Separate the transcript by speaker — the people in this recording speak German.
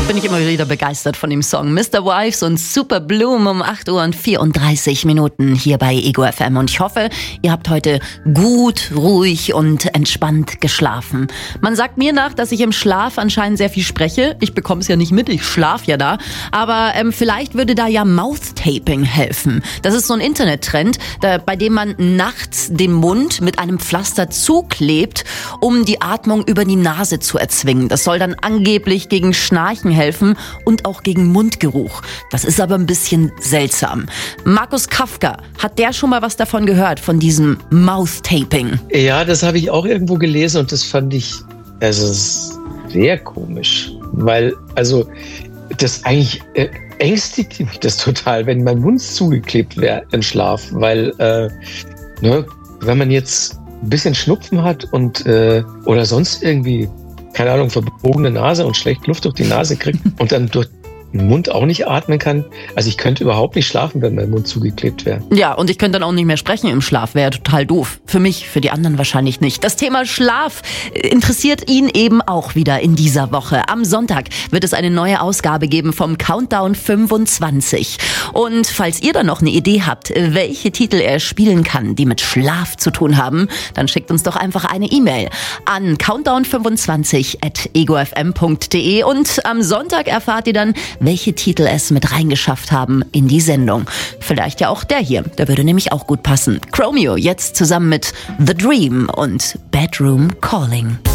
Speaker 1: bin ich immer wieder begeistert von dem Song. Mr. Wives und Super Bloom um 8 Uhr und 34 Minuten hier bei Ego FM. Und ich hoffe, ihr habt heute gut, ruhig und entspannt geschlafen. Man sagt mir nach, dass ich im Schlaf anscheinend sehr viel spreche. Ich bekomme es ja nicht mit, ich schlafe ja da. Aber vielleicht würde da ja Mouth-Taping helfen. Das ist so ein Internettrend, bei dem man nachts den Mund mit einem Pflaster zuklebt, um die Atmung über die Nase zu erzwingen. Das soll dann angeblich gegen Schnarchen helfen und auch gegen Mundgeruch. Das ist aber ein bisschen seltsam. Markus Kafka, hat der schon mal was davon gehört, von diesem Mouth-Taping?
Speaker 2: Ja, das habe ich auch irgendwo gelesen und das fand ich sehr komisch. Weil, das eigentlich ängstigt mich das total, wenn mein Mund zugeklebt wäre im Schlaf. Weil, wenn man jetzt ein bisschen Schnupfen hat und oder sonst irgendwie, keine Ahnung, verbogene Nase und schlecht Luft durch die Nase kriegt und dann durch den Mund auch nicht atmen kann. Also ich könnte überhaupt nicht schlafen, wenn mein Mund zugeklebt wäre.
Speaker 1: Ja, und ich könnte dann auch nicht mehr sprechen im Schlaf. Wäre ja total doof. Für mich, für die anderen wahrscheinlich nicht. Das Thema Schlaf interessiert ihn eben auch wieder in dieser Woche. Am Sonntag wird es eine neue Ausgabe geben vom Countdown 25. Und falls ihr da noch eine Idee habt, welche Titel er spielen kann, die mit Schlaf zu tun haben, dann schickt uns doch einfach eine E-Mail an countdown25@egofm.de und am Sonntag erfahrt ihr dann, welche Titel es mit reingeschafft haben in die Sendung. Vielleicht ja auch der hier, der würde nämlich auch gut passen. Chromeo jetzt zusammen mit The Dream und Bedroom Calling.